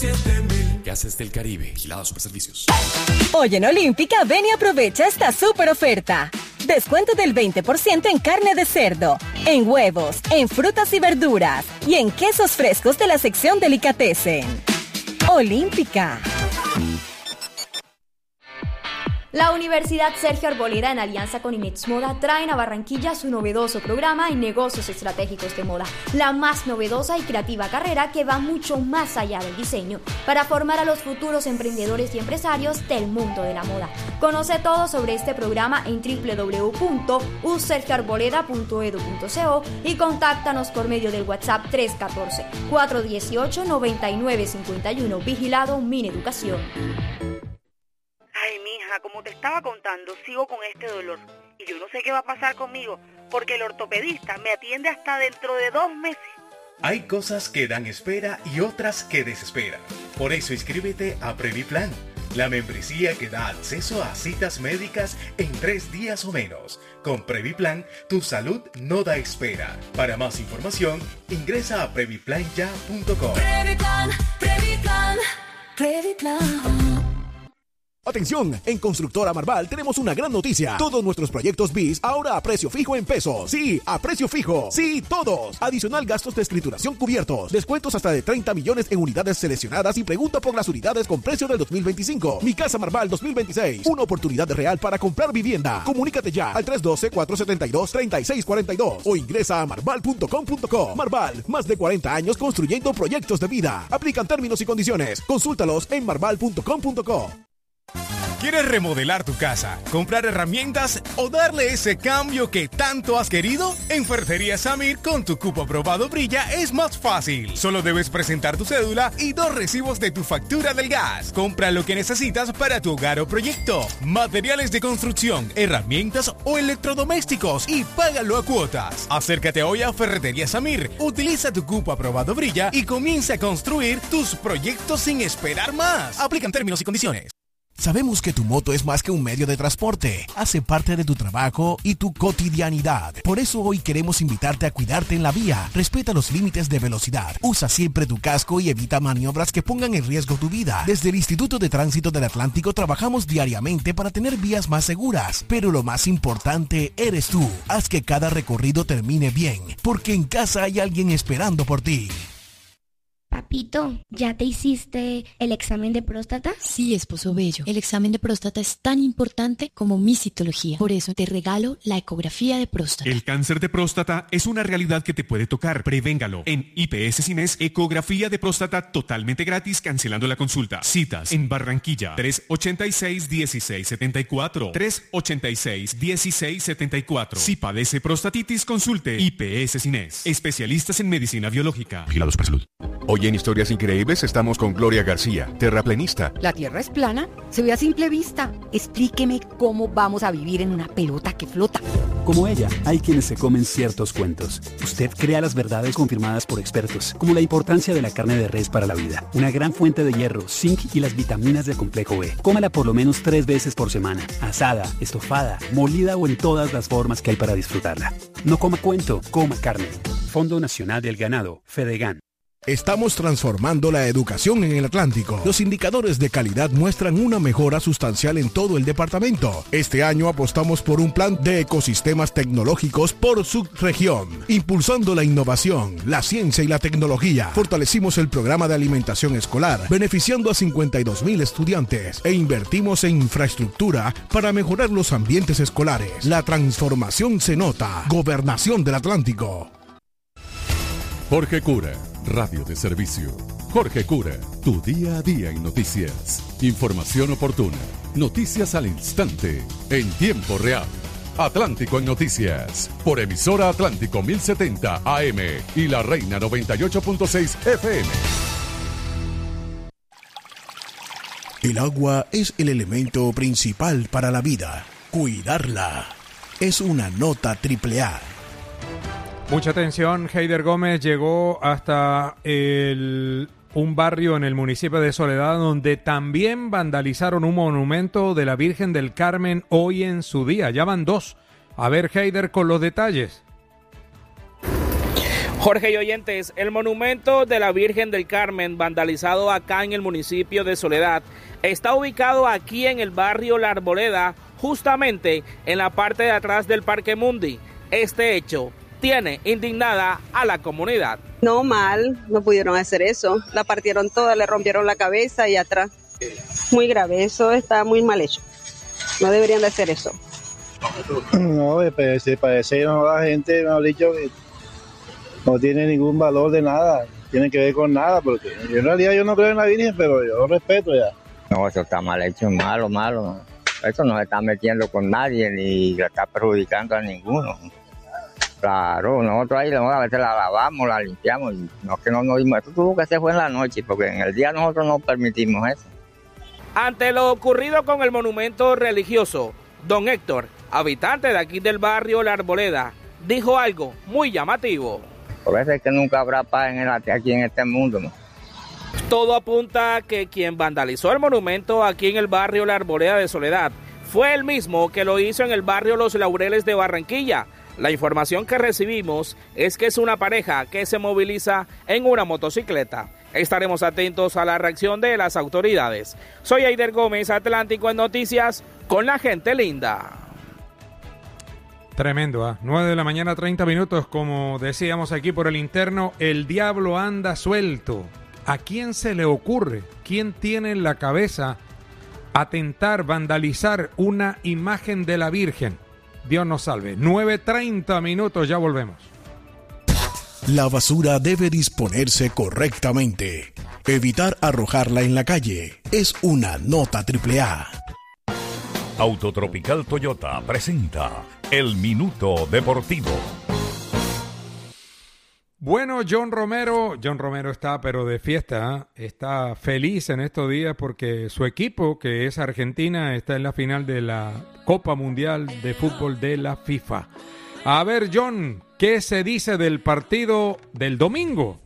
7000. Gases del Caribe, Vigilado Superservicios. Hoy en Olímpica, ven y aprovecha esta super oferta. Descuento del 20% en carne de cerdo, en huevos, en frutas y verduras y en quesos frescos de la sección Delicatessen. Olímpica. La Universidad Sergio Arboleda, en alianza con Inex Moda, traen a Barranquilla su novedoso programa en negocios estratégicos de moda, la más novedosa y creativa carrera que va mucho más allá del diseño, para formar a los futuros emprendedores y empresarios del mundo de la moda. Conoce todo sobre este programa en www.usergioarboleda.edu.co y contáctanos por medio del WhatsApp 314-418-9951. Vigilado Mineducación. Ay, mija, como te estaba contando, sigo con este dolor. Y yo no sé qué va a pasar conmigo, porque el ortopedista me atiende hasta dentro de 2 meses. Hay cosas que dan espera y otras que desesperan. Por eso inscríbete a Previplan, la membresía que da acceso a citas médicas en 3 días o menos. Con Previplan, tu salud no da espera. Para más información, ingresa a previplanya.com. Previplan, Previplan, Previplan. Atención, en Constructora Marval tenemos una gran noticia. Todos nuestros proyectos BIS ahora a precio fijo en pesos. Sí, a precio fijo. Sí, todos. Adicional gastos de escrituración cubiertos. Descuentos hasta de 30 millones en unidades seleccionadas y pregunta por las unidades con precio del 2025. Mi Casa Marval 2026. Una oportunidad real para comprar vivienda. Comunícate ya al 312-472-3642 o ingresa a marval.com.co. Marval, más de 40 años construyendo proyectos de vida. Aplican términos y condiciones. Consúltalos en marval.com.co. ¿Quieres remodelar tu casa, comprar herramientas o darle ese cambio que tanto has querido? En Ferretería Samir, con tu cupo aprobado Brilla, es más fácil. Solo debes presentar tu cédula y 2 recibos de tu factura del gas. Compra lo que necesitas para tu hogar o proyecto. Materiales de construcción, herramientas o electrodomésticos y págalo a cuotas. Acércate hoy a Ferretería Samir. Utiliza tu cupo aprobado Brilla y comienza a construir tus proyectos sin esperar más. Aplican términos y condiciones. Sabemos que tu moto es más que un medio de transporte, hace parte de tu trabajo y tu cotidianidad. Por eso hoy queremos invitarte a cuidarte en la vía. Respeta los límites de velocidad, usa siempre tu casco y evita maniobras que pongan en riesgo tu vida. Desde el Instituto de Tránsito del Atlántico trabajamos diariamente para tener vías más seguras, pero lo más importante eres tú. Haz que cada recorrido termine bien, porque en casa hay alguien esperando por ti. Papito, ¿ya te hiciste el examen de próstata? Sí, esposo bello. El examen de próstata es tan importante como mi citología. Por eso te regalo la ecografía de próstata. El cáncer de próstata es una realidad que te puede tocar. Prevéngalo. En IPS Cines, ecografía de próstata totalmente gratis, cancelando la consulta. Citas en Barranquilla, 386-1674. 386-1674. Si padece prostatitis, consulte IPS Cines. Especialistas en medicina biológica. Vigilados por salud. Hoy en Historias Increíbles estamos con Gloria García, terraplenista. ¿La Tierra es plana? Se ve a simple vista. Explíqueme cómo vamos a vivir en una pelota que flota. Como ella, hay quienes se comen ciertos cuentos. Usted crea las verdades confirmadas por expertos, como la importancia de la carne de res para la vida. Una gran fuente de hierro, zinc y las vitaminas del complejo B. Cómala por lo menos 3 veces por semana. Asada, estofada, molida o en todas las formas que hay para disfrutarla. No coma cuento, coma carne. Fondo Nacional del Ganado, Fedegan. Estamos transformando la educación en el Atlántico. Los indicadores de calidad muestran una mejora sustancial en todo el departamento. Este año apostamos por un plan de ecosistemas tecnológicos por subregión, impulsando la innovación, la ciencia y la tecnología. Fortalecimos el programa de alimentación escolar, beneficiando a 52,000 estudiantes e invertimos en infraestructura para mejorar los ambientes escolares. La transformación se nota. Gobernación del Atlántico. Jorge Cura, radio de servicio. Jorge Cura, tu día a día en noticias. Información oportuna, noticias al instante, en tiempo real. Atlántico en Noticias, por emisora Atlántico 1070 AM y La Reina 98.6 FM. El agua es el elemento principal para la vida. Cuidarla es una nota AAA. Mucha atención, Heider Gómez llegó hasta un barrio en el municipio de Soledad donde también vandalizaron un monumento de la Virgen del Carmen hoy en su día. Ya van 2. A ver, Heider, con los detalles. Jorge y oyentes, el monumento de la Virgen del Carmen, vandalizado acá en el municipio de Soledad, está ubicado aquí en el barrio La Arboleda, justamente en la parte de atrás del Parque Mundi. Este hecho tiene indignada a la comunidad. No, mal, no pudieron hacer eso. La partieron toda, le rompieron la cabeza y atrás. Muy grave, eso está muy mal hecho. No deberían de hacer eso. No, parece que no, la gente me ha dicho que no tiene ningún valor de nada, tiene que ver con nada, porque en realidad yo no creo en la Virgen, pero yo respeto ya. No, eso está mal hecho, malo. Eso no se está metiendo con nadie ni le está perjudicando a ninguno. Claro, nosotros ahí a veces la lavamos, la limpiamos, y no que no nos dimos. Eso tuvo que ser fue en la noche, porque en el día nosotros no permitimos eso. Ante lo ocurrido con el monumento religioso, don Héctor, habitante de aquí del barrio La Arboleda, dijo algo muy llamativo. Por eso es que nunca habrá paz aquí en este mundo, ¿no? Todo apunta a que quien vandalizó el monumento aquí en el barrio La Arboleda de Soledad fue el mismo que lo hizo en el barrio Los Laureles de Barranquilla. La información que recibimos es que es una pareja que se moviliza en una motocicleta. Estaremos atentos a la reacción de las autoridades. Soy Eider Gómez, Atlántico en Noticias, con la gente linda. Tremendo, ¿eh? 9 de la mañana, 30 minutos, como decíamos aquí por el interno, el diablo anda suelto. ¿A quién se le ocurre? ¿Quién tiene en la cabeza atentar, vandalizar una imagen de la Virgen? Dios nos salve. 9:30 minutos, ya volvemos. La basura debe disponerse correctamente. Evitar arrojarla en la calle es una nota AAA. Autotropical Toyota presenta El Minuto Deportivo. Bueno, John Romero está pero de fiesta, ¿eh? Está feliz en estos días porque su equipo, que es Argentina, está en la final de la Copa Mundial de Fútbol de la FIFA. A ver, John, ¿qué se dice del partido del domingo?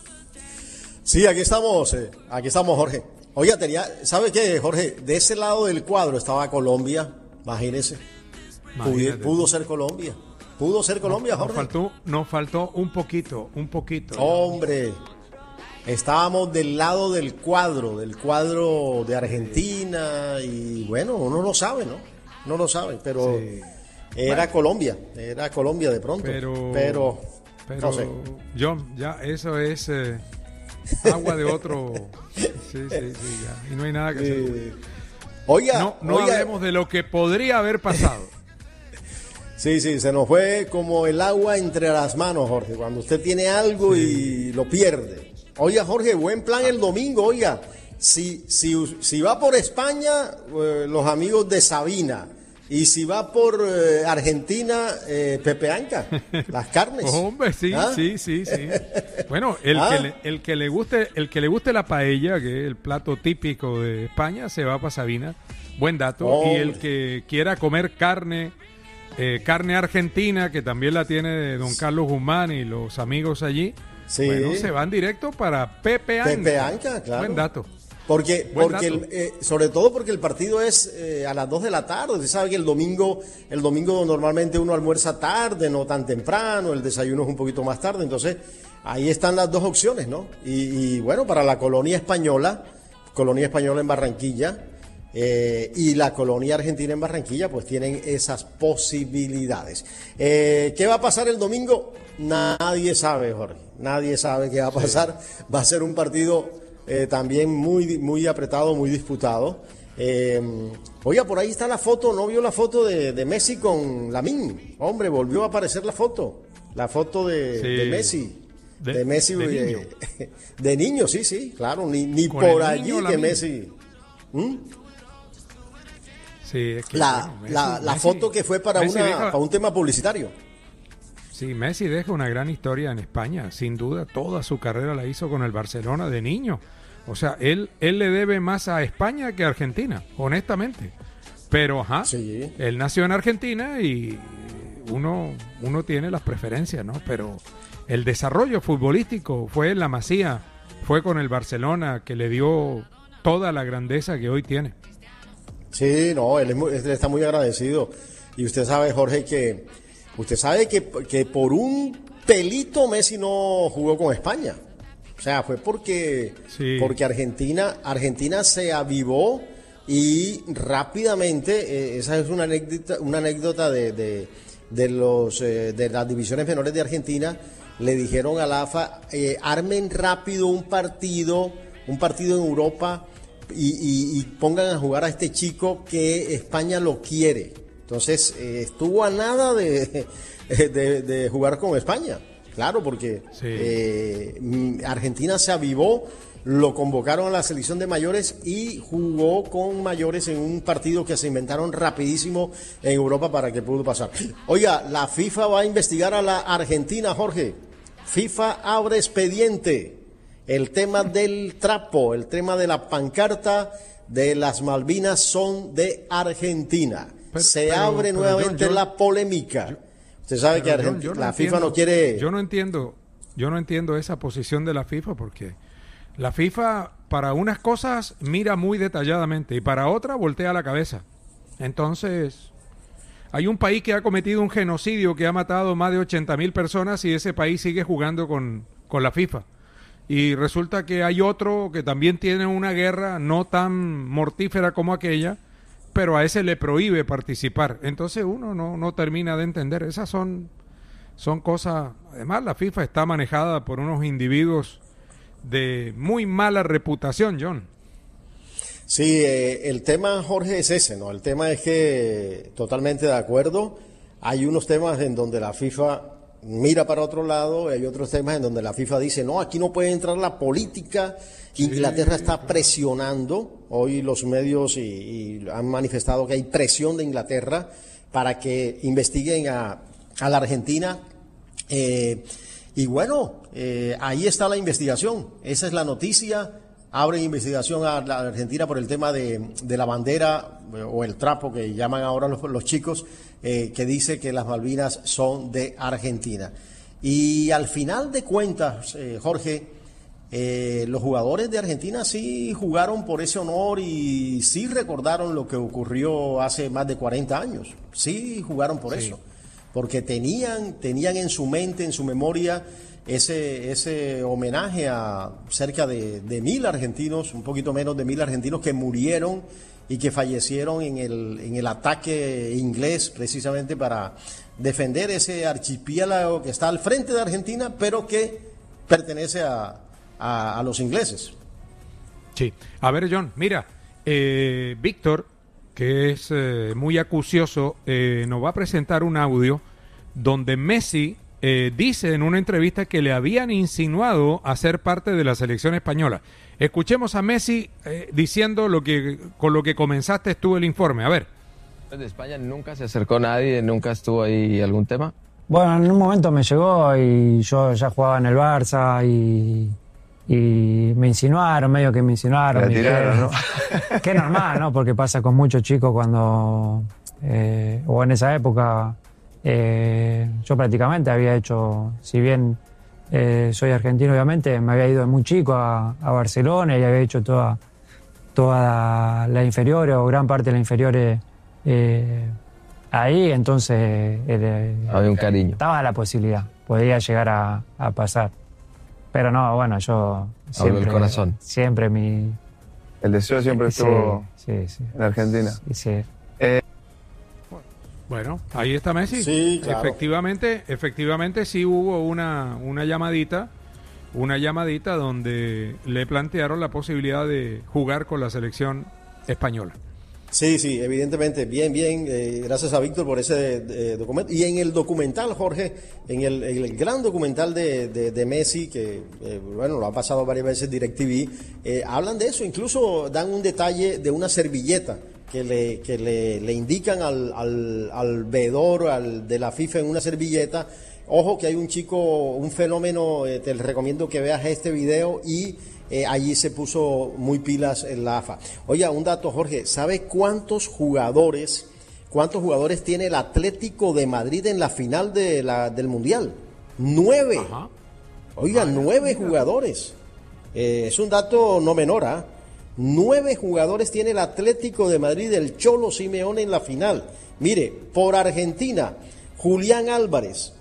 Sí, aquí estamos, Jorge. Oiga, ¿sabe qué, Jorge? De ese lado del cuadro estaba Colombia, imagínese. Pudo ser Colombia. Jorge. Nos faltó un poquito. Hombre, estábamos del lado del cuadro de Argentina y bueno, uno no sabe, pero sí. Era Colombia de pronto. Pero no sé. John, ya eso es agua de otro. Sí, ya. Y no hay nada que hacer. Oiga, no hablemos de lo que podría haber pasado. Sí, se nos fue como el agua entre las manos, Jorge, cuando usted tiene algo y lo pierde. Oiga, Jorge, buen plan el domingo, oiga. Si va por España, los amigos de Sabina. Y si va por Argentina, Pepe Anca, las carnes. Hombre, sí. Bueno, el que le guste la paella, que es el plato típico de España, se va para Sabina. Buen dato. Hombre. Y el que quiera comer carne argentina, que también la tiene don Carlos Guzmán y los amigos allí, sí. Bueno, se van directo para Pepe Anca. Pepe Anca, claro. Buen dato. Porque sobre todo porque el partido es a las 2 de la tarde. Usted sabe que el domingo normalmente uno almuerza tarde, no tan temprano, el desayuno es un poquito más tarde, entonces ahí están las dos opciones, ¿no? Y bueno, para la colonia española en Barranquilla, y la colonia argentina en Barranquilla, pues tienen esas posibilidades. ¿Qué va a pasar el domingo? Nadie sabe, Jorge. Nadie sabe qué va a pasar. Va a ser un partido también muy, muy apretado, muy disputado. Oiga, por ahí está la foto. ¿No vio la foto de Messi con Lamine? Hombre, volvió a aparecer la foto. La foto de Messi. De Messi. De niño, sí, claro. Ni por allí que Lamine. Messi. Sí, es que, la foto que fue para un tema publicitario. Sí, Messi deja una gran historia en España, sin duda. Toda su carrera la hizo con el Barcelona de niño. O sea, él le debe más a España que a Argentina, honestamente. Pero, sí. Él nació en Argentina y uno tiene las preferencias, ¿no? Pero el desarrollo futbolístico fue en la Masía, fue con el Barcelona que le dio toda la grandeza que hoy tiene. Sí, no, él está muy agradecido. Y usted sabe, Jorge, que por un pelito Messi no jugó con España. O sea, fue porque Argentina se avivó y rápidamente, esa es una anécdota de las divisiones menores de Argentina, le dijeron a la AFA, armen rápido un partido en Europa y pongan a jugar a este chico que España lo quiere. Entonces, estuvo a nada de jugar con España. Claro, porque Argentina se avivó, lo convocaron a la selección de mayores y jugó con mayores en un partido que se inventaron rapidísimo en Europa para que pudo pasar. Oiga, la FIFA va a investigar a la Argentina, Jorge. FIFA abre expediente. El tema del trapo, el tema de la pancarta de las Malvinas son de Argentina. Se abre nuevamente la polémica. Usted sabe que la FIFA no quiere... Yo no entiendo esa posición de la FIFA, porque la FIFA para unas cosas mira muy detalladamente y para otras voltea la cabeza. Entonces, hay un país que ha cometido un genocidio que ha matado más de 80.000 personas y ese país sigue jugando con la FIFA. Y resulta que hay otro que también tiene una guerra no tan mortífera como aquella, pero a ese le prohíbe participar. Entonces uno no termina de entender. Esas son cosas... Además, la FIFA está manejada por unos individuos de muy mala reputación, John. Sí, el tema, Jorge, es ese, ¿no? El tema es que, totalmente de acuerdo, hay unos temas en donde la FIFA mira para otro lado, y hay otros temas en donde la FIFA dice, no, aquí no puede entrar la política. Inglaterra está presionando, hoy los medios y han manifestado que hay presión de Inglaterra para que investiguen a la Argentina. Y bueno, ahí está la investigación, esa es la noticia. Abren investigación a la Argentina por el tema de la bandera o el trapo que llaman ahora los chicos, que dice que las Malvinas son de Argentina. Y al final de cuentas, Jorge, los jugadores de Argentina sí jugaron por ese honor y sí recordaron lo que ocurrió hace más de 40 años. Sí jugaron por eso, porque tenían en su mente, en su memoria, ese homenaje a cerca de 1.000 argentinos, un poquito menos de 1.000 argentinos que murieron y que fallecieron en el ataque inglés, precisamente para defender ese archipiélago que está al frente de Argentina, pero que pertenece a los ingleses. Sí. A ver, John, mira, Víctor, que es muy acucioso, nos va a presentar un audio donde Messi dice en una entrevista que le habían insinuado a ser parte de la selección española. Escuchemos a Messi diciendo con lo que comenzaste tú el informe. A ver. ¿De España nunca se acercó nadie? ¿Nunca estuvo ahí algún tema? Bueno, en un momento me llegó y yo ya jugaba en el Barça y me insinuaron, medio que me insinuaron. Me tiraron, ¿no? Que es normal, ¿no? Porque pasa con muchos chicos cuando... o en esa época... yo prácticamente había hecho, si bien soy argentino obviamente, me había ido de muy chico a Barcelona y había hecho toda la inferior o gran parte de la inferior ahí, entonces había un cariño. Estaba la posibilidad, podía llegar a pasar. Pero no, bueno, yo siempre... el corazón. Siempre el deseo siempre estuvo en Argentina. Sí. Bueno, ahí está Messi. Sí, claro. Efectivamente sí hubo una llamadita donde le plantearon la posibilidad de jugar con la selección española. Sí, evidentemente, bien, gracias a Víctor por ese documento. Y en el documental, Jorge, en el gran documental de Messi, que bueno, lo ha pasado varias veces DirecTV, hablan de eso, incluso dan un detalle de una servilleta que le indican al veedor de la FIFA en una servilleta. Ojo que hay un chico, un fenómeno, te recomiendo que veas este video y allí se puso muy pilas en la AFA. Oye, un dato, Jorge, ¿sabe cuántos jugadores tiene el Atlético de Madrid en la final del Mundial? 9. Ajá. Oiga, 9 jugadores. Es un dato no menor, ¿ah? 9 jugadores tiene el Atlético de Madrid del Cholo Simeone en la final. Mire, por Argentina, Julián Álvarez,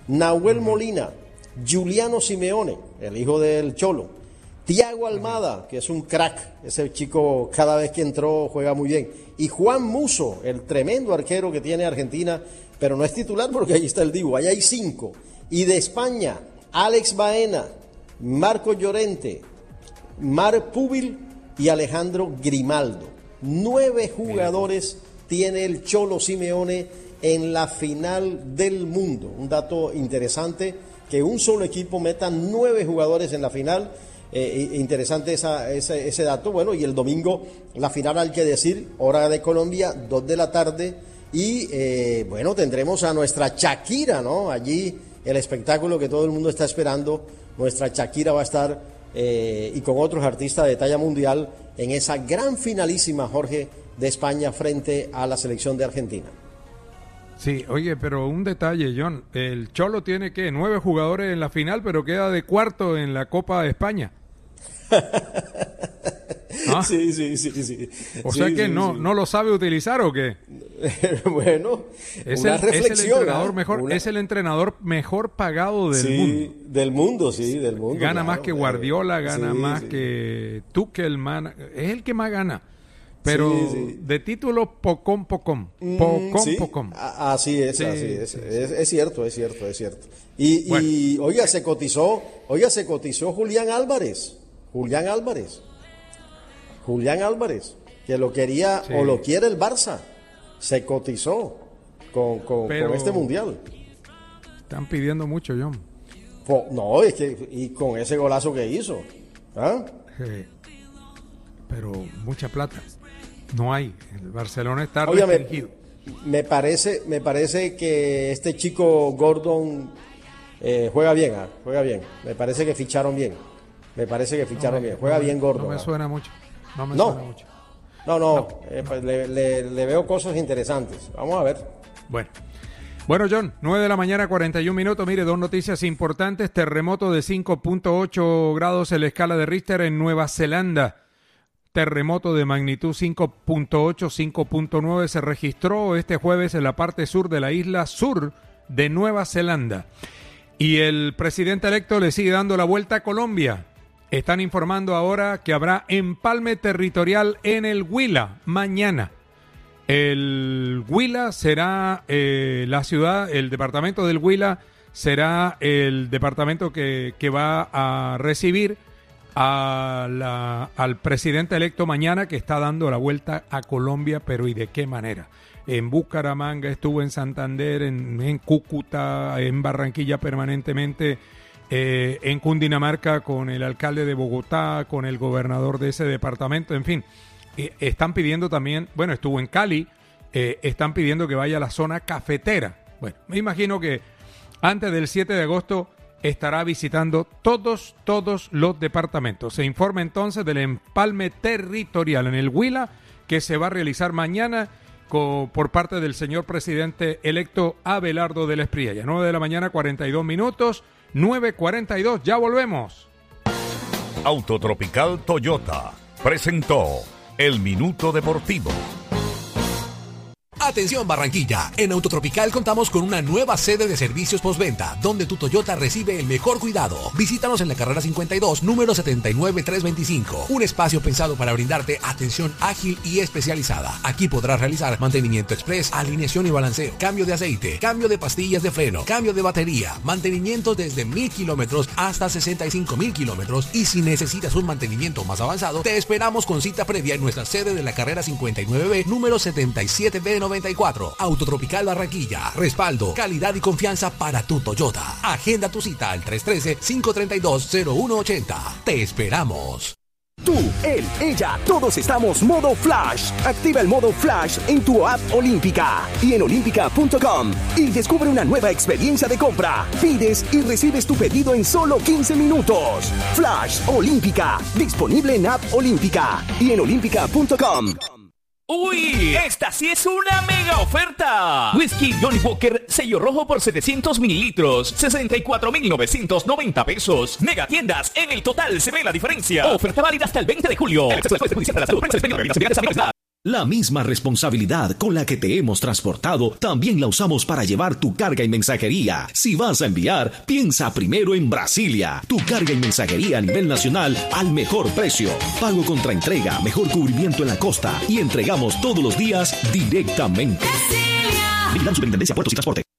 Nahuel Molina, Giuliano Simeone, el hijo del Cholo, Thiago Almada, que es un crack, ese chico cada vez que entró juega muy bien, y Juan Musso, el tremendo arquero que tiene Argentina, pero no es titular porque ahí está el Dibu, ahí hay 5. Y de España, Alex Baena, Marco Llorente, Marc Pubil y Alejandro Grimaldo. 9 jugadores tiene el Cholo Simeone en la final del mundo. Un dato interesante, que un solo equipo meta 9 jugadores en la final. Interesante ese dato. Bueno, y el domingo la final, hay que decir, hora de Colombia, 2 de la tarde. Y bueno, tendremos a nuestra Shakira, ¿no? Allí el espectáculo que todo el mundo está esperando. Nuestra Shakira va a estar y con otros artistas de talla mundial en esa gran finalísima, Jorge, de España frente a la selección de Argentina. Sí, oye, pero un detalle, John. El Cholo tiene, 9 jugadores en la final, pero queda de cuarto en la Copa de España. ¿Ah? Sí. O sea que no lo sabe utilizar, ¿o qué? Bueno, es el entrenador mejor, es el entrenador mejor pagado del mundo. Del mundo. Gana claro, más que Guardiola, gana más que Tuchel, es el que más gana. Pero de título, pocón. Así es. Es cierto. Y, bueno, y oiga, se cotizó Julián Álvarez, que lo quería o lo quiere el Barça. Se cotizó con este mundial. Están pidiendo mucho, John. No, es que y con ese golazo que hizo. ¿Ah? Sí. Pero mucha plata no hay. El Barcelona está restringido. Me parece que este chico Gordon juega bien. Me parece que ficharon bien. Juega bien Gordon. No me suena mucho. Pues le veo cosas interesantes. Vamos a ver. Bueno, John, 9 de la mañana, 41 minutos. Mire, 2 noticias importantes. Terremoto de 5.8 grados en la escala de Richter en Nueva Zelanda. Terremoto de magnitud 5.8, 5.9 se registró este jueves en la parte sur de la isla sur de Nueva Zelanda. Y el presidente electo le sigue dando la vuelta a Colombia. Están informando ahora que habrá empalme territorial en el Huila mañana. El Huila será la ciudad, el departamento del Huila será el departamento que va a recibir al presidente electo mañana, que está dando la vuelta a Colombia, pero ¿y de qué manera? En Bucaramanga, estuvo en Santander, en Cúcuta, en Barranquilla permanentemente, en Cundinamarca con el alcalde de Bogotá, con el gobernador de ese departamento, en fin. Están pidiendo también, bueno, estuvo en Cali, están pidiendo que vaya a la zona cafetera. Bueno, me imagino que antes del 7 de agosto estará visitando todos los departamentos. Se informa entonces del empalme territorial en el Huila que se va a realizar mañana por parte del señor presidente electo Abelardo del Espriella. 9 de la mañana, 42 minutos, 9:42, ya volvemos. Autotropical Toyota presentó El Minuto Deportivo. Atención Barranquilla, en Autotropical contamos con una nueva sede de servicios postventa, donde tu Toyota recibe el mejor cuidado. Visítanos en la carrera 52, número 79325, un espacio pensado para brindarte atención ágil y especializada. Aquí podrás realizar mantenimiento express, alineación y balanceo, cambio de aceite, cambio de pastillas de freno, cambio de batería, mantenimiento desde 1000 kilómetros hasta 65,000 kilómetros, y si necesitas un mantenimiento más avanzado, te esperamos con cita previa en nuestra sede de la carrera 59B, número 77B94. Autotropical Barranquilla. Respaldo, calidad y confianza para tu Toyota. Agenda tu cita al 313-532-0180. Te esperamos. Tú, él, ella, todos estamos modo Flash. Activa el modo Flash en tu app Olímpica y en olímpica.com y descubre una nueva experiencia de compra. Pides y recibes tu pedido en solo 15 minutos. Flash Olímpica, disponible en app Olímpica y en olímpica.com. ¡Uy! ¡Esta sí es una mega oferta! Whisky Johnny Walker sello rojo por 700 mililitros, 64,990 pesos. Mega tiendas, en el total se ve la diferencia. Oferta válida hasta el 20 de julio. La misma responsabilidad con la que te hemos transportado, también la usamos para llevar tu carga y mensajería. Si vas a enviar, piensa primero en Brasilia. Tu carga y mensajería a nivel nacional al mejor precio. Pago contra entrega, mejor cubrimiento en la costa y entregamos todos los días directamente. Vigilando Superintendencia Puertos y Transporte.